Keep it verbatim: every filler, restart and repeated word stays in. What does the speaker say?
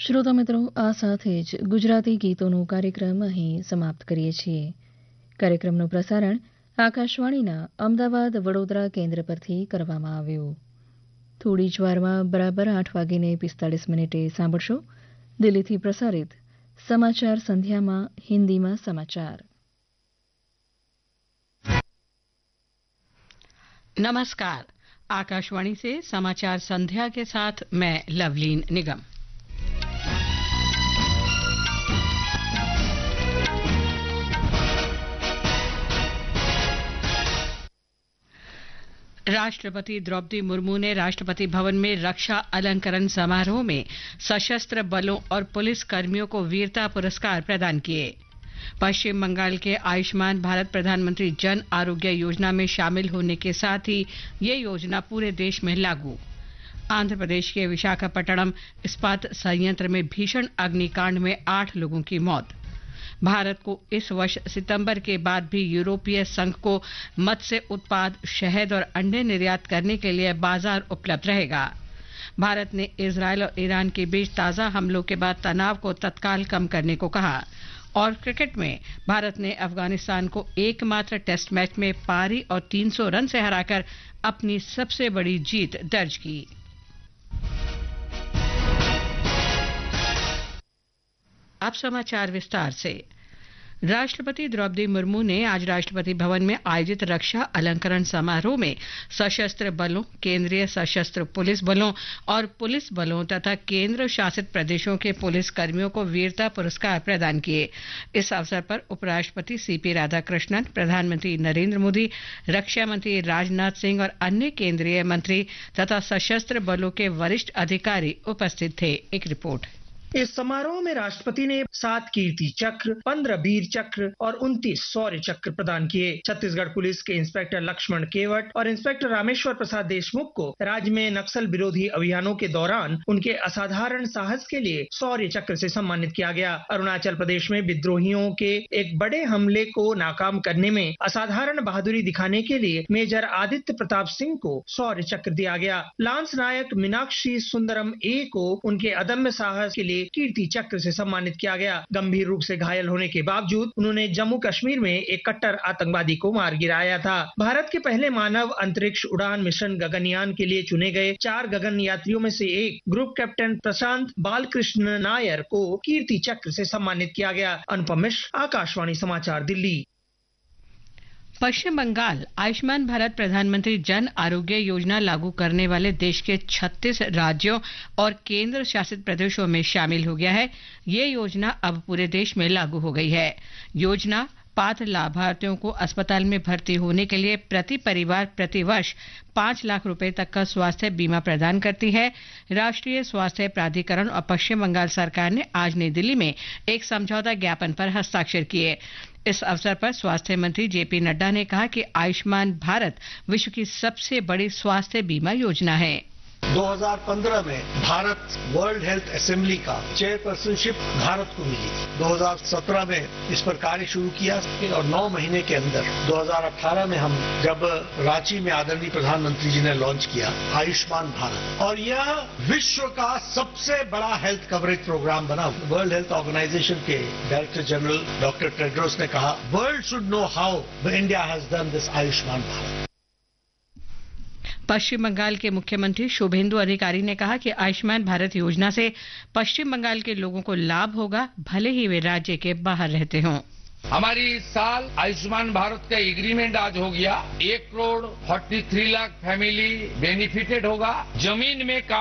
શ્રોતા મિત્રો, આ સાથે જ ગુજરાતી ગીતોનો કાર્યક્રમ અહીં સમાપ્ત કરીએ છીએ. કાર્યક્રમનું પ્રસારણ આકાશવાણીના અમદાવાદ વડોદરા કેન્દ્ર પરથી કરવામાં આવ્યું. થોડી જ વારમાં બરાબર આઠ વાગીને પિસ્તાળીસ મિનિટે સાંભળશો દિલ્હીથી પ્રસારિત સમાચાર સંધ્યામાં હિન્દીમાં સમાચાર. नमस्कार, आकाशवाणी से समाचार संध्या के साथ मैं लवलीन निगम. राष्ट्रपति द्रौपदी मुर्मू ने राष्ट्रपति भवन में रक्षा अलंकरण समारोह में सशस्त्र बलों और पुलिस कर्मियों को वीरता पुरस्कार प्रदान किए. पश्चिम बंगाल के आयुष्मान भारत प्रधानमंत्री जन आरोग्य योजना में शामिल होने के साथ ही ये योजना पूरे देश में लागू. आंध्र प्रदेश के विशाखापट्टनम इस्पात संयंत्र में भीषण अग्निकांड में आठ लोगों की मौत. भारत को इस वर्ष सितंबर के बाद भी यूरोपीय संघ को मत्स्य उत्पाद, शहद और अंडे निर्यात करने के लिए बाजार उपलब्ध रहेगा. भारत ने इजरायल और ईरान के बीच ताजा हमलों के बाद तनाव को तत्काल कम करने को कहा. और क्रिकेट में भारत ने अफगानिस्तान को एकमात्र टेस्ट मैच में पारी और तीन सौ रन से हराकर अपनी सबसे बड़ी जीत दर्ज की. अब समाचार विस्तार से. राष्ट्रपति द्रौपदी मुर्मू ने आज राष्ट्रपति भवन में आयोजित रक्षा अलंकरण समारोह में सशस्त्र बलों, केंद्रीय सशस्त्र पुलिस बलों और पुलिस बलों तथा केंद्र शासित प्रदेशों के पुलिस कर्मियों को वीरता पुरस्कार प्रदान किए. इस अवसर पर उपराष्ट्रपति सीपी राधाकृष्णन, प्रधानमंत्री नरेंद्र मोदी, रक्षा मंत्री राजनाथ सिंह और अन्य केंद्रीय मंत्री तथा सशस्त्र बलों के वरिष्ठ अधिकारी उपस्थित थे. एक रिपोर्ट. इस समारोह में राष्ट्रपति ने सात कीर्ति चक्र, पंद्रह वीर चक्र और उनतीस शौर्य चक्र प्रदान किए. छत्तीसगढ़ पुलिस के इंस्पेक्टर लक्ष्मण केवट और इंस्पेक्टर रामेश्वर प्रसाद देशमुख को राज्य में नक्सल विरोधी अभियानों के दौरान उनके असाधारण साहस के लिए शौर्य चक्र से सम्मानित किया गया. अरुणाचल प्रदेश में विद्रोहियों के एक बड़े हमले को नाकाम करने में असाधारण बहादुरी दिखाने के लिए मेजर आदित्य प्रताप सिंह को शौर्य चक्र दिया गया. लांस नायक मीनाक्षी सुंदरम ए को उनके अदम्य साहस के लिए कीर्ति चक्र से सम्मानित किया गया. गंभीर रूप से घायल होने के बावजूद उन्होंने जम्मू कश्मीर में एक कट्टर आतंकवादी को मार गिराया था. भारत के पहले मानव अंतरिक्ष उड़ान मिशन गगनयान के लिए चुने गए चार गगन यात्रियों में से एक ग्रुप कैप्टन प्रशांत बालकृष्ण नायर को कीर्ति चक्र से सम्मानित किया गया. अनुपम मिश्र, आकाशवाणी समाचार, दिल्ली. पश्चिम बंगाल आयुष्मान भारत प्रधानमंत्री जन आरोग्य योजना लागू करने वाले देश के छत्तीस राज्यों और केंद्र शासित प्रदेशों में शामिल हो गया है. ये योजना अब पूरे देश में लागू हो गई है. योजना पात्र लाभार्थियों को अस्पताल में भर्ती होने के लिए प्रति परिवार प्रति वर्ष पांच लाख रुपए तक का स्वास्थ्य बीमा प्रदान करती है. राष्ट्रीय स्वास्थ्य प्राधिकरण और पश्चिम बंगाल सरकार ने आज नई दिल्ली में एक समझौता ज्ञापन पर हस्ताक्षर किए. इस अवसर पर स्वास्थ्य मंत्री जेपी नड्डा ने कहा कि आयुष्मान भारत विश्व की सबसे बड़ी स्वास्थ्य बीमा योजना है. दो हज़ार पंद्रह में भारत वर्ल्ड हेल्थ असेंबली का चेयरपर्सनशिप भारत को मिली थी. दो हज़ार सत्रह में इस पर कार्य शुरू किया और नौ महीने के अंदर दो हज़ार अठारह में हम जब रांची में आदरणीय प्रधानमंत्री जी ने लॉन्च किया आयुष्मान भारत, और यह विश्व का सबसे बड़ा हेल्थ कवरेज प्रोग्राम बना. वर्ल्ड हेल्थ ऑर्गेनाइजेशन के डायरेक्टर जनरल डॉक्टर टेड्रोस ने कहा, world should know how India has done this Ayushman Bharat. पश्चिम बंगाल के मुख्यमंत्री शुभेंदु अधिकारी ने कहा कि आयुष्मान भारत योजना से पश्चिम बंगाल के लोगों को लाभ होगा, भले ही वे राज्य के बाहर रहते हों. हमारी इस साल आयुष्मान भारत का एग्रीमेंट आज हो गया. एक करोड़ तैंतालीस लाख फैमिली बेनिफिटेड होगा. जमीन में काम